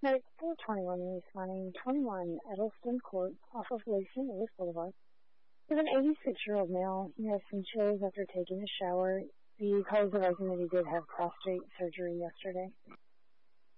At 4:21 this morning, 21 Edelston Court off of Lake St. Louis Boulevard, with an 86-year-old male. He has some chills after taking a shower. He calls advising that he did have prostate surgery yesterday.